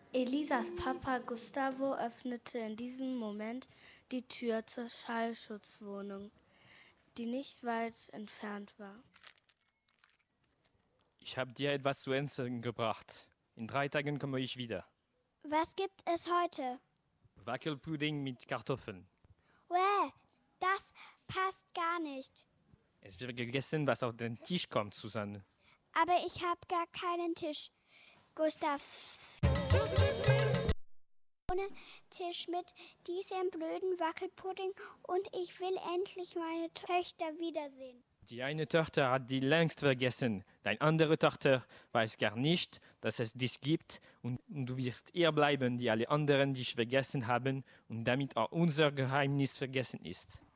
Elisas Papa Gustavo öffnete in diesem Moment die Tür zur Schallschutzwohnung, die nicht weit entfernt war. Ich habe dir etwas zu essen gebracht. In 3 Tagen komme ich wieder. Was gibt es heute? Wackelpudding mit Kartoffeln. Wäh, das passt gar nicht. Es wird gegessen, was auf den Tisch kommt, Susanne. Aber ich habe gar keinen Tisch. Gustav. Ohne Tisch mit diesem blöden Wackelpudding und ich will endlich meine Töchter wiedersehen. Die eine Tochter hat die längst vergessen. Deine andere Tochter weiß gar nicht, dass es dich gibt und du wirst ihr bleiben, die alle anderen dich vergessen haben und damit auch unser Geheimnis vergessen ist.